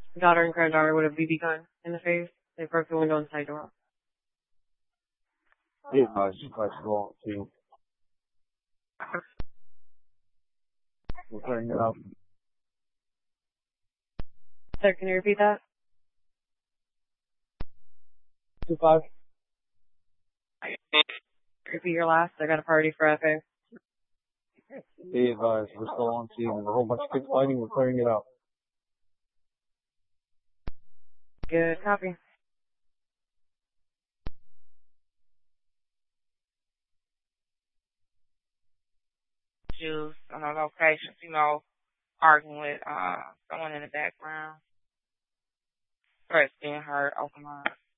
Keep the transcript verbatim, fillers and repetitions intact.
Daughter and granddaughter with a B B gun in the face. They broke the window and side door. Yeah, I just like to go on too. We're clearing it up. Sir, can you repeat that? Two five. Repeat your last. I got a party for F A. Be advised, we're still on scene and a whole bunch of kids fighting. We're clearing it up. Good copy. Juice on a location, you know, arguing with uh someone in the background. First being heard, open line.